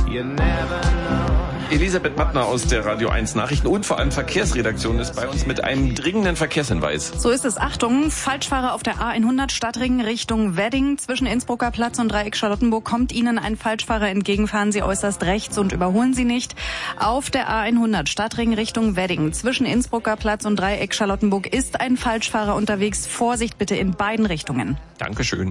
Elisabeth Mattner aus der Radio 1 Nachrichten und vor allem Verkehrsredaktion ist bei uns mit einem dringenden Verkehrshinweis. So ist es. Achtung, Falschfahrer auf der A100 Stadtring Richtung Wedding. Zwischen Innsbrucker Platz und Dreieck Charlottenburg kommt Ihnen ein Falschfahrer entgegen. Fahren Sie äußerst rechts und überholen Sie nicht. Auf der A100 Stadtring Richtung Wedding. Zwischen Innsbrucker Platz und Dreieck Charlottenburg ist ein Falschfahrer unterwegs. Vorsicht bitte in beiden Richtungen. Dankeschön.